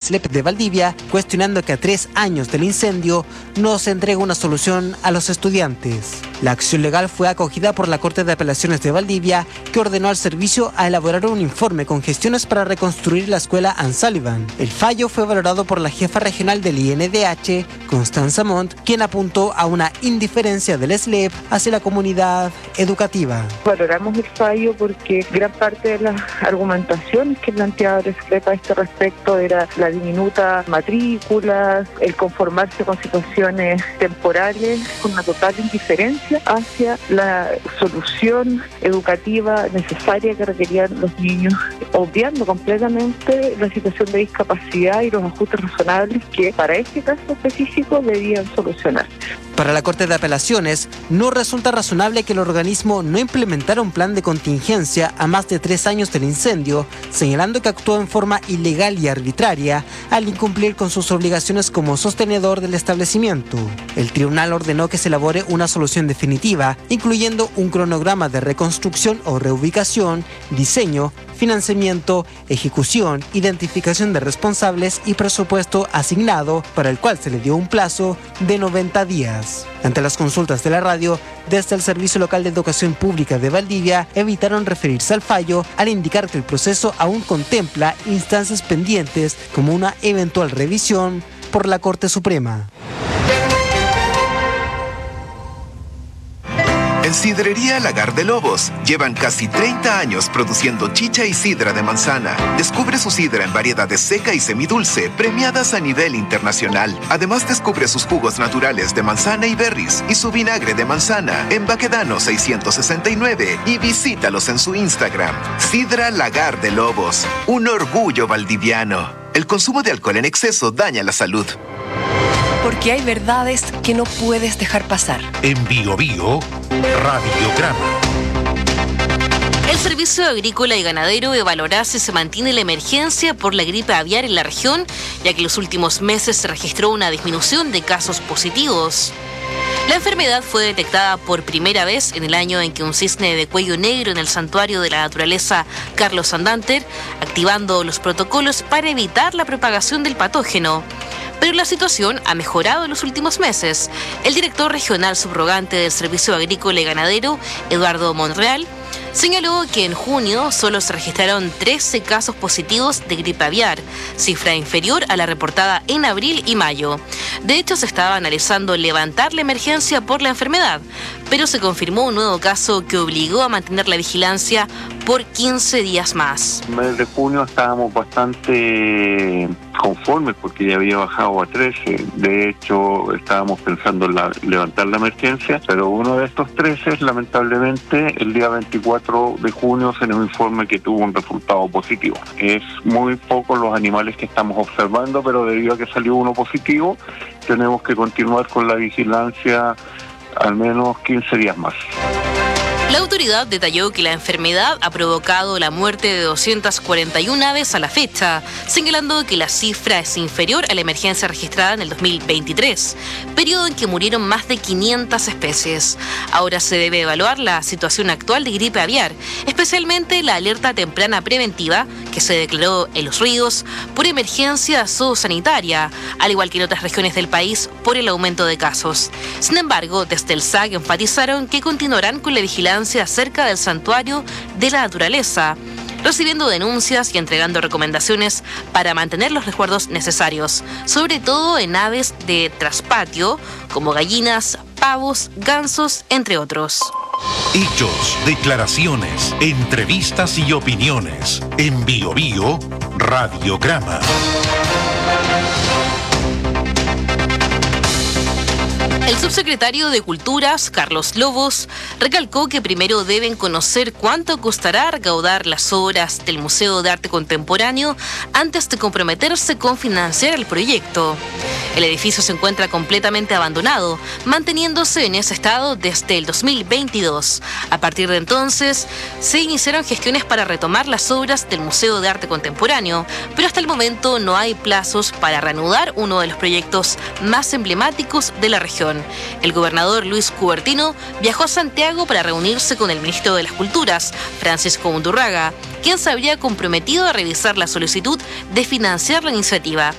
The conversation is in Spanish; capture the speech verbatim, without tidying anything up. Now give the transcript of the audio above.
S L E P de Valdivia, cuestionando que a tres años del incendio no se entrega una solución a los estudiantes. La acción legal fue acogida por la Corte de Apelaciones de Valdivia, que ordenó al servicio a elaborar un informe con gestiones para reconstruir la escuela Ann Sullivan. El fallo fue valorado por la jefa regional del I N D H, Constanza Montt, quien apuntó a una indiferencia del S L E P hacia la comunidad educativa. Valoramos el fallo porque gran parte de las argumentaciones que planteaba el S L E P a este respecto era la diminuta matrícula, el conformarse con situaciones temporales, con una total indiferencia hacia la solución educativa necesaria que requerían los niños, obviando completamente la situación de discapacidad y los ajustes razonables que para este caso específico debían solucionar. Para la Corte de Apelaciones, no resulta razonable que el organismo no implementara un plan de contingencia a más de tres años del incendio, señalando que actuó en forma ilegal y arbitraria al incumplir con sus obligaciones como sostenedor del establecimiento. El tribunal ordenó que se elabore una solución definitiva, incluyendo un cronograma de reconstrucción o reubicación, diseño, financiamiento, ejecución, identificación de responsables y presupuesto asignado, para el cual se le dio un plazo de noventa días. Ante las consultas de la radio, desde el Servicio Local de Educación Pública de Valdivia evitaron referirse al fallo al indicar que el proceso aún contempla instancias pendientes como una eventual revisión por la Corte Suprema. En Sidrería Lagar de Lobos llevan casi treinta años produciendo chicha y sidra de manzana. Descubre su sidra en variedades seca y semidulce, premiadas a nivel internacional. Además, descubre sus jugos naturales de manzana y berries y su vinagre de manzana en Baquedano seiscientos sesenta y nueve y visítalos en su Instagram. Sidra Lagar de Lobos, un orgullo valdiviano. El consumo de alcohol en exceso daña la salud. Porque hay verdades que no puedes dejar pasar. En Bio Bio, Radiograma. El Servicio Agrícola y Ganadero evaluará si se mantiene la emergencia por la gripe aviar en la región, ya que en los últimos meses se registró una disminución de casos positivos. La enfermedad fue detectada por primera vez en el año en que un cisne de cuello negro en el Santuario de la Naturaleza Carlos Sandanter, activando los protocolos para evitar la propagación del patógeno. Pero la situación ha mejorado en los últimos meses. El director regional subrogante del Servicio Agrícola y Ganadero, Eduardo Monreal, señaló que en junio solo se registraron trece casos positivos de gripe aviar, cifra inferior a la reportada en abril y mayo. De hecho, se estaba analizando levantar la emergencia por la enfermedad, pero se confirmó un nuevo caso que obligó a mantener la vigilancia por quince días más. En el mes de junio estábamos bastante conformes porque ya había bajado a trece. De hecho, estábamos pensando en la, levantar la emergencia, pero uno de estos trece, lamentablemente, el día veinticuatro de junio se nos informa que tuvo un resultado positivo. Es muy poco los animales que estamos observando, pero debido a que salió uno positivo, tenemos que continuar con la vigilancia al menos quince días más. La autoridad detalló que la enfermedad ha provocado la muerte de doscientas cuarenta y una aves a la fecha, señalando que la cifra es inferior a la emergencia registrada en el dos mil veintitrés, periodo en que murieron más de quinientas especies. Ahora se debe evaluar la situación actual de gripe aviar, especialmente la alerta temprana preventiva que se declaró en Los Ríos por emergencia zoosanitaria, al igual que en otras regiones del país por el aumento de casos. Sin embargo, desde el S A C enfatizaron que continuarán con la vigilancia acerca del Santuario de la Naturaleza, recibiendo denuncias y entregando recomendaciones para mantener los resguardos necesarios, sobre todo en aves de traspatio, como gallinas, pavos, gansos, entre otros. Hechos, declaraciones, entrevistas y opiniones. En Bio Bio, Radiograma. El subsecretario de Culturas, Carlos Lobos, recalcó que primero deben conocer cuánto costará recaudar las obras del Museo de Arte Contemporáneo antes de comprometerse con financiar el proyecto. El edificio se encuentra completamente abandonado, manteniéndose en ese estado desde el dos mil veintidós. A partir de entonces, se iniciaron gestiones para retomar las obras del Museo de Arte Contemporáneo, pero hasta el momento no hay plazos para reanudar uno de los proyectos más emblemáticos de la región. El gobernador Luis Cubertino viajó a Santiago para reunirse con el ministro de las Culturas, Francisco Undurraga, quien se habría comprometido a revisar la solicitud de financiar la iniciativa.